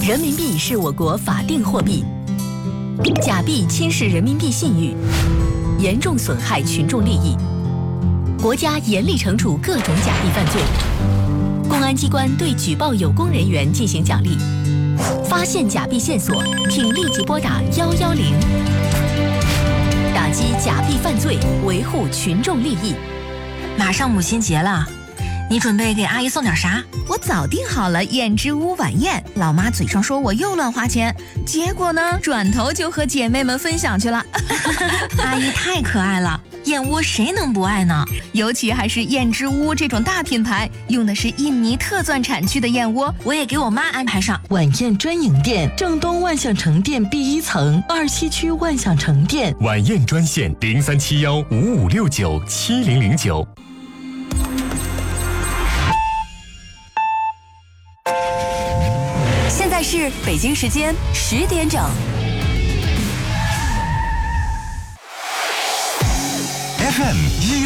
人民币是我国法定货币，假币侵蚀人民币信誉，严重损害群众利益。国家严厉惩处各种假币犯罪，公安机关对举报有功人员进行奖励。发现假币线索，请立即拨打110，打击假币犯罪，维护群众利益。 马上母亲节了，你准备给阿姨送点啥？ 我早订好了燕之屋晚宴，老妈嘴上说我又乱花钱，结果呢，转头就和姐妹们分享去了。 阿姨太可爱了，燕窝谁能不爱呢？ 尤其还是燕之屋这种大品牌，用的是印尼特钻产区的燕窝， 我也给我妈安排上。 晚宴专营店，正东万象城店 B1 层，27区万象城店。 晚宴专线037155697009。 现在是北京时间10点整。 FM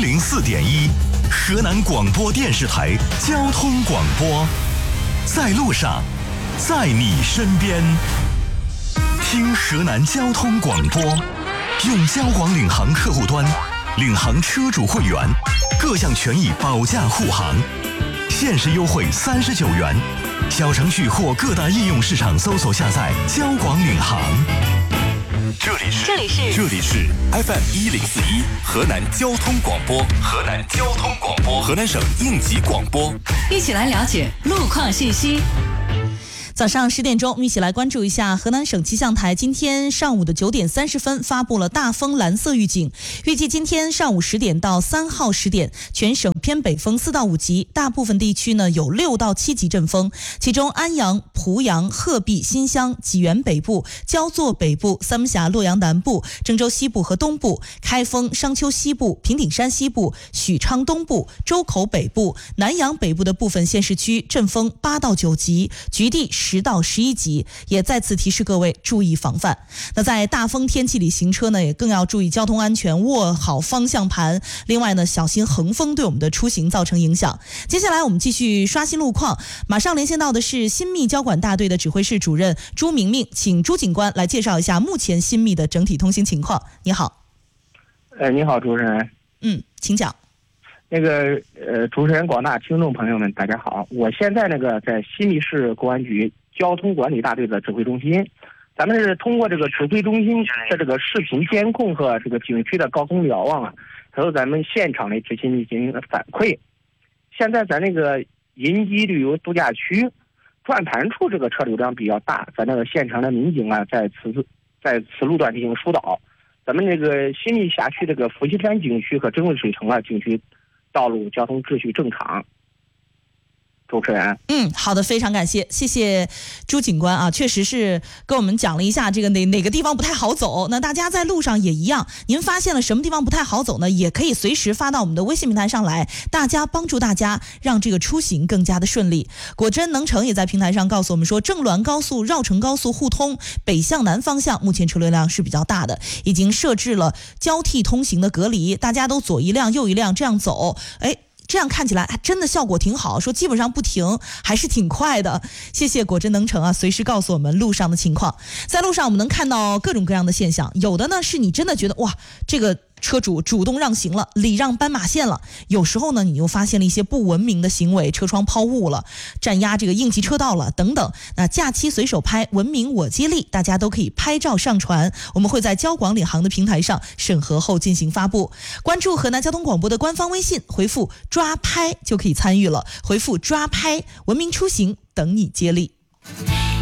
104.1，河南广播电视台交通广播，在路上，在你身边。听河南交通广播，用交广领航客户端，领航车主会员，各项权益保价护航，限时优惠39元。小程序或各大应用市场搜索下载交广领航。这里是 FM 104.1河南交通广播，河南省应急广播， 一起来了解路况信息。 早上10点钟，我们一起来关注一下河南省气象台今天上午的9点30分发布了大风蓝色预警，预计今天上午10点到3号10点，全省偏北风4到5级，大部分地区呢有6到7级阵风，其中安阳、濮阳、鹤壁、新乡、济源北部、焦作北部、三门峡、洛阳南部、郑州西部和东部、开封、商丘西部、平顶山西部、许昌东部、周口北部、南阳北部的部分县市区阵风8到9级，局地10到11级，也再次提示各位注意防范。那在大风天气里行车呢，也更要注意交通安全，握好方向盘。另外呢，小心横风对我们的出行造成影响。接下来我们继续刷新路况，马上连线到的是新密交管大队的指挥室主任朱明明，请朱警官来介绍一下目前新密的整体通行情况。你好。 你好，主持人。 请讲。 主持人、广大听众朋友们，大家好。我现在在新密市公安局交通管理大队的指挥中心，咱们是通过这个指挥中心的这个视频监控和这个景区的高空瞭望啊，还有咱们现场的执行进行反馈。现在咱银基旅游度假区转盘处这个车流量比较大，咱现场的民警啊在此路段进行疏导。咱们新密辖区伏羲山景区和真味水城景区道路交通秩序正常。主持人， 好的，非常感谢，谢谢朱警官啊，确实是跟我们讲了一下哪个地方不太好走。那大家在路上也一样，您发现了什么地方不太好走呢？也可以随时发到我们的微信平台上来，帮助大家让这个出行更加的顺利。果真能城也在平台上告诉我们说，郑滦高速、绕城高速互通北向南方向目前车流量是比较大的，已经设置了交替通行的隔离，大家都左一辆右一辆这样走，这样看起来还真的效果挺好，说基本上不停，还是挺快的。谢谢果真能城啊，随时告诉我们路上的情况。在路上我们能看到各种各样的现象，有的呢是你真的觉得哇，这个车主主动让行了，礼让斑马线了。有时候呢，你又发现了一些不文明的行为，车窗抛物了，占压这个应急车道了等等。那假期随手拍，文明我接力，大家都可以拍照上传，我们会在交广领航的平台上审核后进行发布。关注河南交通广播的官方微信，回复抓拍就可以参与了，回复抓拍，文明出行等你接力。